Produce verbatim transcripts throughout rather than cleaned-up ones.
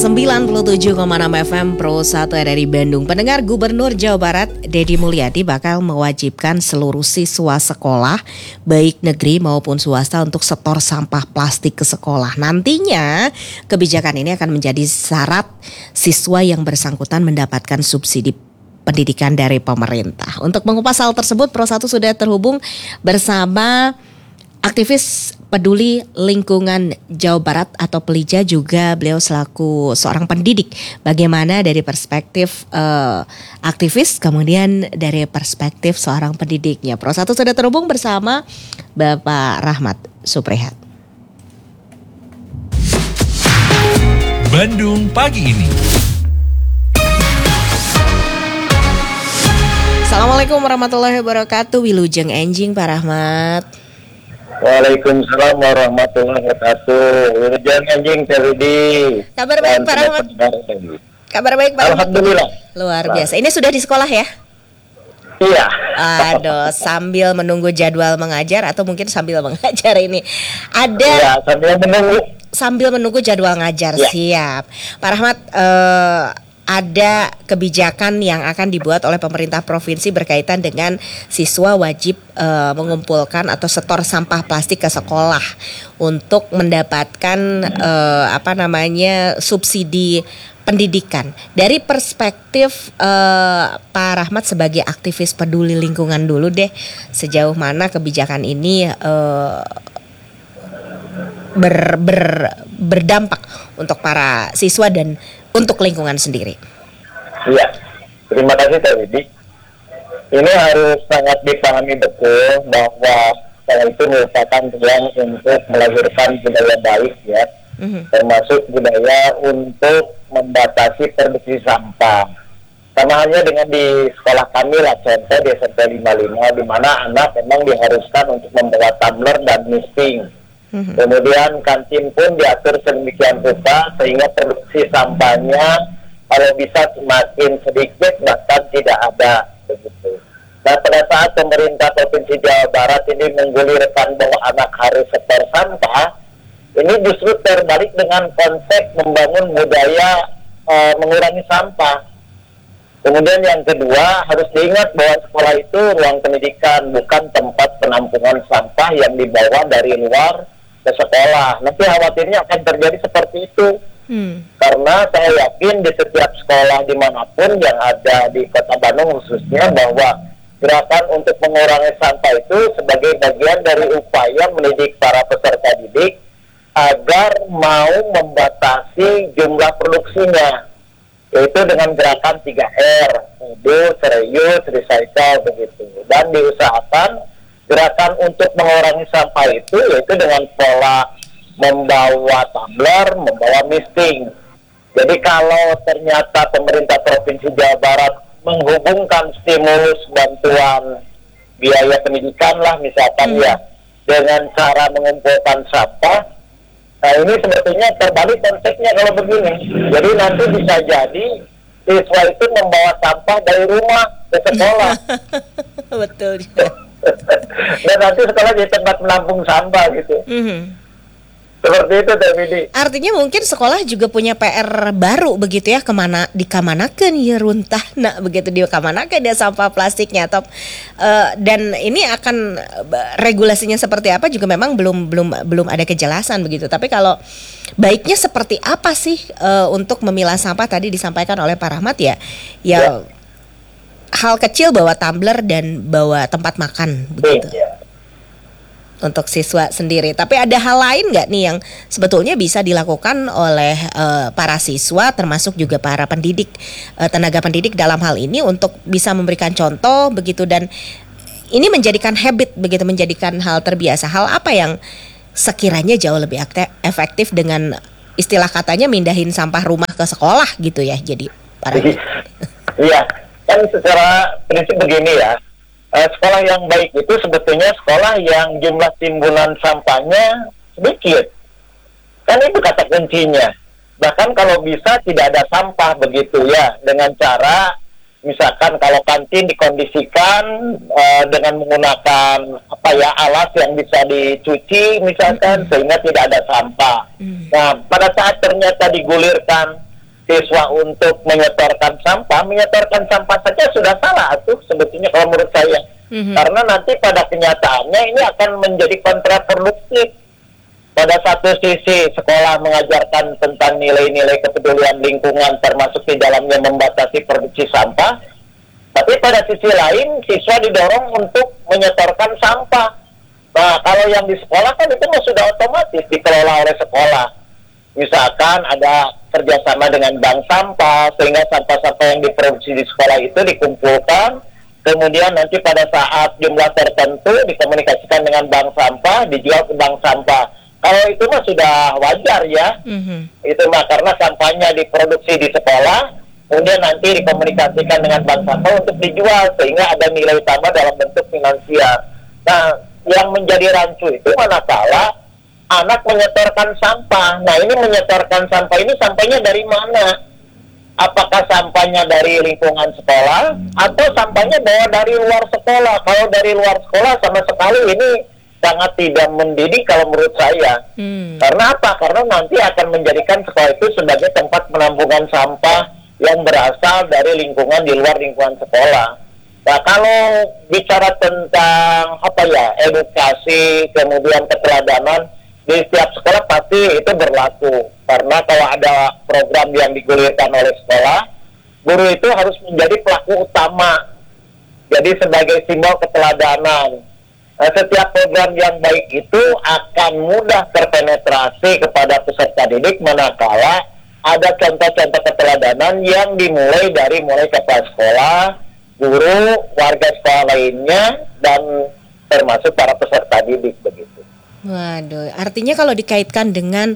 sembilan puluh tujuh koma enam F M Pro satu dari Bandung. Pendengar, Gubernur Jawa Barat Deddy Mulyadi bakal mewajibkan seluruh siswa sekolah baik negeri maupun swasta untuk setor sampah plastik ke sekolah. Nantinya kebijakan ini akan menjadi syarat siswa yang bersangkutan mendapatkan subsidi pendidikan dari pemerintah. Untuk mengupas hal tersebut, Pro satu sudah terhubung bersama aktivis peduli lingkungan Jawa Barat atau Pelija, juga beliau selaku seorang pendidik. Bagaimana dari perspektif uh, aktivis, kemudian dari perspektif seorang pendidiknya. Pro satu sudah terhubung bersama Bapak Rahmat Suprihat. Bandung pagi ini. Assalamualaikum warahmatullahi wabarakatuh. Wilujeng enjing Pak Rahmat. Waalaikumsalam warahmatullahi wabarakatuh. Wilujeng enjing Terudi. Kabar baik Pak Rahmat. Kabar baik Pak Rahmat. Alhamdulillah. Luar biasa. Ini sudah di sekolah ya? Iya. Aduh, sambil menunggu jadwal mengajar atau mungkin sambil mengajar ini. Ada Iya, sambil menunggu. Sambil menunggu jadwal ngajar, ya. Siap. Pak Rahmat, eh, ada kebijakan yang akan dibuat oleh pemerintah provinsi berkaitan dengan siswa wajib uh, mengumpulkan atau setor sampah plastik ke sekolah untuk mendapatkan uh, apa namanya subsidi pendidikan. Dari perspektif uh, Pak Rahmat sebagai aktivis peduli lingkungan dulu deh, sejauh mana kebijakan ini uh, ber, ber, berdampak untuk para siswa dan untuk lingkungan sendiri. Iya, terima kasih Teh Widi. Ini harus sangat dipahami betul bahwa sekolah itu merupakan ruang untuk melahirkan budaya baik ya, mm-hmm. termasuk budaya untuk membatasi produksi sampah. Sama halnya dengan di sekolah kami lah, contoh di S M P lima puluh lima, di mana anak memang diharuskan untuk membawa tumbler dan misting. Mm-hmm. Kemudian kantin pun diatur sedemikian rupa sehingga produksi sampahnya kalau bisa semakin sedikit bahkan tidak ada begitu. Nah, pada saat pemerintah Provinsi Jawa Barat ini menggulirkan bahwa anak harus setor sampah, ini justru terbalik dengan konsep membangun budaya e, mengurangi sampah. Kemudian yang kedua, harus diingat bahwa sekolah itu ruang pendidikan, bukan tempat penampungan sampah yang dibawa dari luar ke sekolah. Nanti khawatirnya akan terjadi seperti itu. Hmm. Karena saya yakin di setiap sekolah dimanapun yang ada di Kota Bandung khususnya, bahwa gerakan untuk mengurangi sampah itu sebagai bagian dari upaya mendidik para peserta didik agar mau membatasi jumlah produksinya, yaitu dengan gerakan tiga R, reduce, reuse, recycle begitu. Dan diusahakan gerakan untuk mengurangi sampah itu yaitu dengan pola membawa tumbler, membawa misting. Jadi kalau ternyata pemerintah Provinsi Jawa Barat menghubungkan stimulus bantuan biaya pendidikan lah misalkan hmm. ya, dengan cara mengumpulkan sampah, nah ini sebetulnya terbalik konsepnya kalau begini. Jadi nanti bisa jadi siswa itu membawa sampah dari rumah ke sekolah. Betul juga. Dan nanti sekolah jadi tempat menampung sampah gitu. Mm-hmm. Seperti itu, Davidi. Artinya mungkin sekolah juga punya P R baru begitu ya, kemana dikamanakeun ya runtah, nah begitu dia kamanakeun dia sampah plastiknya atau uh, dan ini akan uh, regulasinya seperti apa juga memang belum belum belum ada kejelasan begitu. Tapi kalau baiknya seperti apa sih uh, untuk memilah sampah, tadi disampaikan oleh Pak Rahmat ya, ya, ya. Hal kecil bawa tumbler dan bawa tempat makan begitu ya, untuk siswa sendiri. Tapi ada hal lain nggak nih yang sebetulnya bisa dilakukan oleh uh, para siswa termasuk juga para pendidik, uh, tenaga pendidik dalam hal ini untuk bisa memberikan contoh begitu dan ini menjadikan habit begitu, menjadikan hal terbiasa. Hal apa yang sekiranya jauh lebih efektif dengan istilah katanya mindahin sampah rumah ke sekolah gitu ya. Jadi para iya. Kan secara prinsip begini ya, uh, sekolah yang baik itu sebetulnya sekolah yang jumlah timbunan sampahnya sedikit. Kan itu kata kuncinya. Bahkan kalau bisa tidak ada sampah begitu ya, dengan cara misalkan kalau kantin dikondisikan uh, dengan menggunakan apa ya alas yang bisa dicuci misalkan, mm-hmm. sehingga tidak ada sampah. Mm-hmm. Nah pada saat ternyata digulirkan siswa untuk menyetorkan sampah, menyetorkan sampah saja sudah salah tuh sebetulnya kalau menurut saya. Mm-hmm. Karena nanti pada kenyataannya ini akan menjadi kontraproduktif. Pada satu sisi sekolah mengajarkan tentang nilai-nilai kepedulian lingkungan termasuk di dalamnya membatasi produksi sampah, tapi pada sisi lain siswa didorong untuk menyetorkan sampah. Nah, kalau yang di sekolah kan itu sudah otomatis dikelola oleh sekolah. Misalkan ada kerjasama dengan bank sampah, sehingga sampah-sampah yang diproduksi di sekolah itu dikumpulkan, kemudian nanti pada saat jumlah tertentu dikomunikasikan dengan bank sampah, dijual ke bank sampah. Kalau itu mah sudah wajar ya, mm-hmm. itu mah karena sampahnya diproduksi di sekolah, kemudian nanti dikomunikasikan dengan bank sampah untuk dijual, sehingga ada nilai tambah dalam bentuk finansial. Nah, yang menjadi rancu itu manakala anak menyetorkan sampah. Nah, ini menyetorkan sampah ini sampahnya dari mana? Apakah sampahnya dari lingkungan sekolah atau sampahnya bawa dari luar sekolah? Kalau dari luar sekolah sama sekali ini sangat tidak mendidik kalau menurut saya. Hmm. Karena apa? Karena nanti akan menjadikan sekolah itu sebagai tempat penampungan sampah yang berasal dari lingkungan di luar lingkungan sekolah. Nah, kalau bicara tentang apa ya, edukasi, kemudian keteladanan, di setiap sekolah pasti itu berlaku. Karena kalau ada program yang digulirkan oleh sekolah, guru itu harus menjadi pelaku utama. Jadi sebagai simbol keteladanan. Nah, setiap program yang baik itu akan mudah terpenetrasi kepada peserta didik manakala ada contoh-contoh keteladanan yang dimulai dari mulai kepala sekolah, guru, warga sekolah lainnya, dan termasuk para peserta didik begitu. Waduh, artinya kalau dikaitkan dengan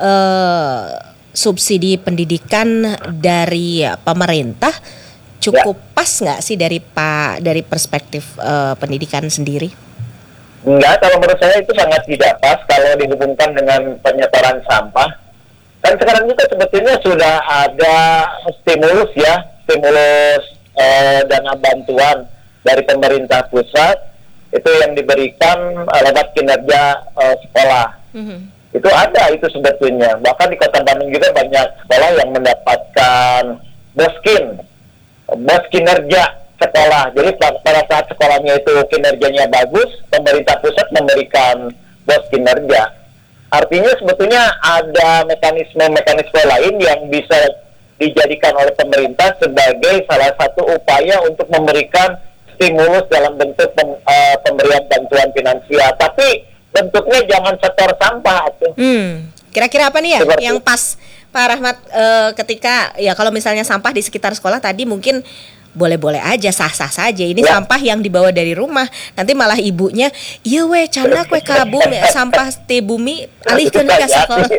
uh, subsidi pendidikan dari pemerintah cukup ya. Pas nggak sih dari pak dari perspektif uh, pendidikan sendiri? Enggak, kalau menurut saya itu sangat tidak pas kalau dihubungkan dengan penyetoran sampah. Kan sekarang juga sebetulnya sudah ada stimulus ya, stimulus eh, dana bantuan dari pemerintah pusat itu yang diberikan eh, lewat kinerja eh, sekolah. Mm-hmm. Itu ada itu sebetulnya. Bahkan di Kota Bandung juga banyak sekolah yang mendapatkan boskin, bos kinerja sekolah. Jadi pada saat sekolahnya itu kinerjanya bagus, pemerintah pusat memberikan bos kinerja. Artinya sebetulnya ada mekanisme-mekanisme lain yang bisa dijadikan oleh pemerintah sebagai salah satu upaya untuk memberikan stimulus dalam bentuk pem, uh, pemberian bantuan finansial. Tapi bentuknya jangan setor sampah. Hmm, kira-kira apa nih ya Seperti. yang pas Pak Rahmat uh, ketika ya kalau misalnya sampah di sekitar sekolah tadi mungkin boleh-boleh aja, sah-sah saja. Ini ya. Sampah yang dibawa dari rumah. Nanti malah ibunya, iya weh, cana kue kabum ya, sampah teh bumi alihkan ke sekolah.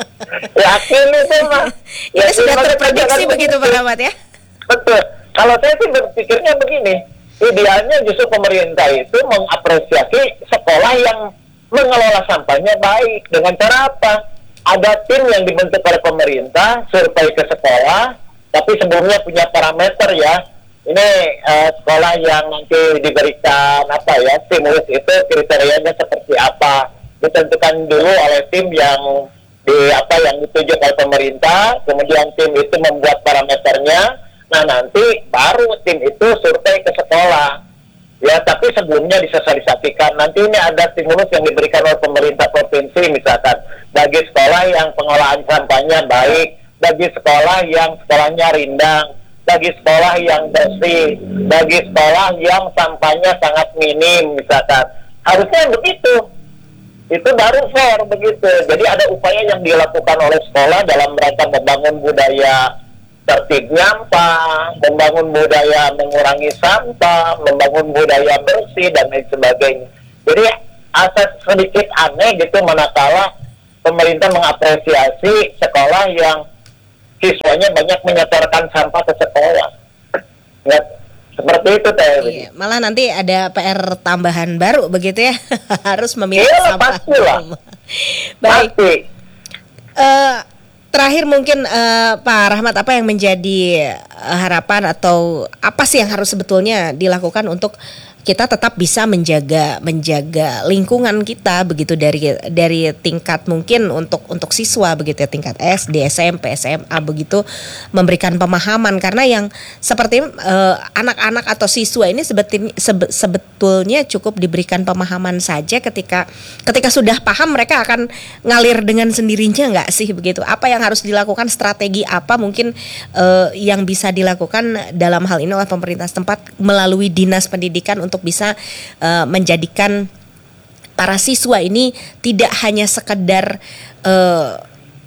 Yakin itu mah. Ini sudah terprediksi begitu Pak Rahmat ya? Betul. Kalau saya sih berpikirnya begini, idealnya justru pemerintah itu mengapresiasi sekolah yang mengelola sampahnya baik. Dengan cara apa? Ada tim yang dibentuk oleh pemerintah, survei ke sekolah, tapi sebelumnya punya parameter ya. Ini uh, sekolah yang nanti diberikan apa ya stimulus itu kriterianya seperti apa, ditentukan dulu oleh tim yang di apa yang ditunjuk oleh pemerintah, kemudian tim itu membuat parameternya. Nah nanti baru tim itu survei ke sekolah ya, tapi sebelumnya disosialisasikan. Nanti ini ada stimulus yang diberikan oleh pemerintah provinsi misalkan bagi sekolah yang pengolahan sampahnya baik, bagi sekolah yang sekolahnya rindang, bagi sekolah yang bersih, bagi sekolah yang sampahnya sangat minim misalkan. Harusnya begitu. Itu baru fair begitu. Jadi ada upaya yang dilakukan oleh sekolah dalam rangka membangun budaya tertib nyampah, membangun budaya mengurangi sampah, membangun budaya bersih dan lain sebagainya. Jadi asas sedikit aneh gitu manakala pemerintah mengapresiasi sekolah yang siswanya banyak menyetorkan sampah ke sekolah. Ya, seperti itu teh. Iya, malah nanti ada P R tambahan baru begitu ya. Harus memilih iya, sampah. Pastilah. Baik. Pasti. Uh, terakhir mungkin uh, Pak Rahmat, apa yang menjadi uh, harapan atau apa sih yang harus sebetulnya dilakukan untuk kita tetap bisa menjaga menjaga lingkungan kita begitu dari dari tingkat mungkin untuk untuk siswa begitu ya, tingkat S D, S M P, S M A begitu, memberikan pemahaman karena yang seperti eh, anak-anak atau siswa ini sebetulnya sebe, sebetulnya cukup diberikan pemahaman saja, ketika ketika sudah paham mereka akan ngalir dengan sendirinya nggak sih begitu. Apa yang harus dilakukan, strategi apa mungkin eh, yang bisa dilakukan dalam hal ini oleh pemerintah setempat melalui dinas pendidikan untuk bisa uh, menjadikan para siswa ini tidak hanya sekedar uh,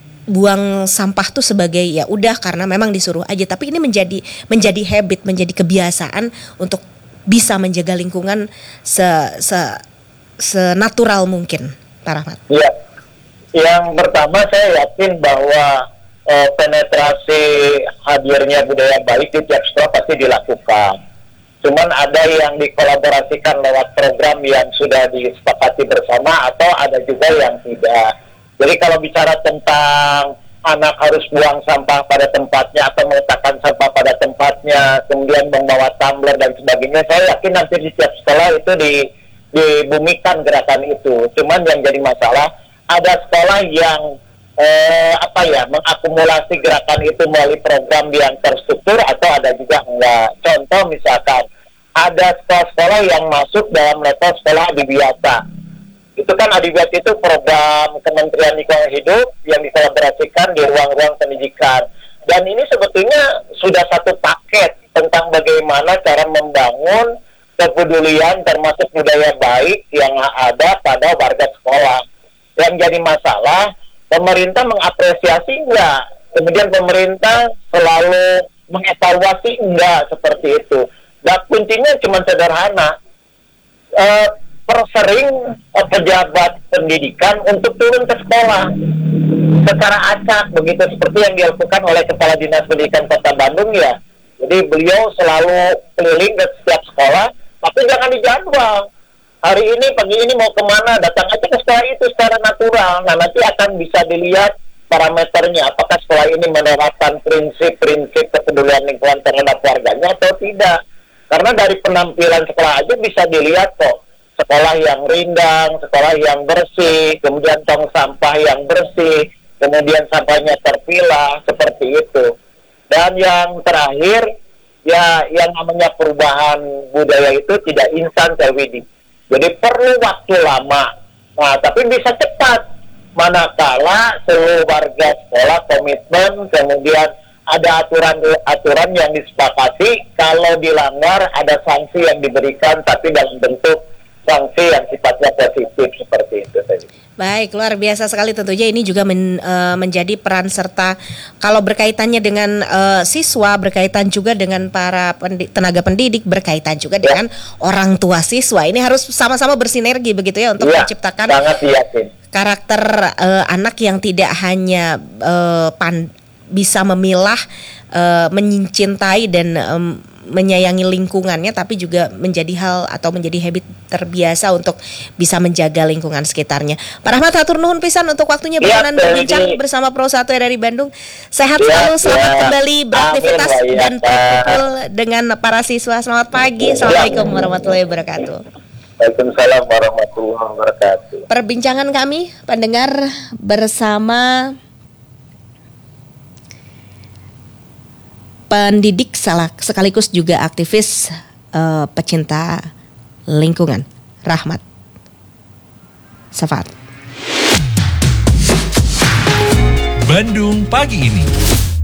buang sampah tuh sebagai ya udah karena memang disuruh aja, tapi ini menjadi menjadi habit, menjadi kebiasaan untuk bisa menjaga lingkungan se se senatural mungkin, Pak Rahmat. Iya. Yang pertama saya yakin bahwa uh, penetrasi hadirnya budaya baik di tiap sekolah pasti dilakukan. Cuman ada yang dikolaborasikan lewat program yang sudah disepakati bersama, atau ada juga yang tidak. Jadi kalau bicara tentang anak harus buang sampah pada tempatnya atau meletakkan sampah pada tempatnya, kemudian membawa tumbler dan sebagainya, saya yakin nanti di setiap sekolah itu di, dibumikan gerakan itu. Cuman yang jadi masalah, ada sekolah yang eh, apa ya mengakumulasi gerakan itu melalui program yang terstruktur, atau ada juga enggak. Contoh misalkan ada sekolah-sekolah yang masuk dalam level sekolah adiwiyata. Itu kan adiwiyata itu program Kementerian Lingkungan Hidup yang dikolaborasikan di ruang-ruang pendidikan. Dan ini sebetulnya sudah satu paket tentang bagaimana cara membangun kepedulian termasuk budaya baik yang ada pada warga sekolah. Yang jadi masalah, pemerintah mengapresiasi enggak, kemudian pemerintah selalu mengevaluasi enggak, seperti itu. Dan kuncinya cuma sederhana, e, persering e, pejabat pendidikan untuk turun ke sekolah secara acak begitu, seperti yang dilakukan oleh Kepala Dinas Pendidikan Kota Bandung ya. Jadi beliau selalu keliling ke setiap sekolah, tapi jangan dijadwal. Hari ini, pagi ini mau kemana, datang aja ke sekolah itu secara natural. Nah, nanti akan bisa dilihat parameternya, apakah sekolah ini menerapkan prinsip-prinsip kepedulian lingkungan terhadap warganya atau tidak. Karena dari penampilan sekolah aja bisa dilihat kok, sekolah yang rindang, sekolah yang bersih, kemudian tong sampah yang bersih, kemudian sampahnya terpilah, seperti itu. Dan yang terakhir, ya yang namanya perubahan budaya itu tidak instan, T W D. Jadi perlu waktu lama, nah tapi bisa cepat. Manakala seluruh warga sekolah komitmen, kemudian ada aturan-aturan yang disepakati, kalau dilanggar ada sanksi yang diberikan, tapi dalam bentuk sanksi yang sifatnya positif, seperti itu tadi. Baik, luar biasa sekali tentunya ini juga men, e, menjadi peran serta kalau berkaitannya dengan e, siswa, berkaitan juga dengan para pendi, tenaga pendidik, berkaitan juga ya. Dengan orang tua siswa. Ini harus sama-sama bersinergi begitu ya untuk ya, menciptakan karakter e, anak yang tidak hanya e, pan, bisa memilah, e, mencintai dan e, menyayangi lingkungannya, tapi juga menjadi hal atau menjadi habit terbiasa untuk bisa menjaga lingkungan sekitarnya. Pak Rahmat, hatur nuhun pisan untuk waktunya berkenan ya, berbincang bersama Pro satu dari Bandung. Sehat ya, selalu, selamat ya. Kembali beraktivitas Amin, dan berkumpul dengan para siswa. Selamat pagi, Assalamualaikum ya. Warahmatullahi wabarakatuh. Waalaikumsalam warahmatullahi wabarakatuh. Perbincangan kami, pendengar, bersama pendidik sekaligus juga aktivis uh, pecinta lingkungan, Rahmat Safar. Bandung pagi ini.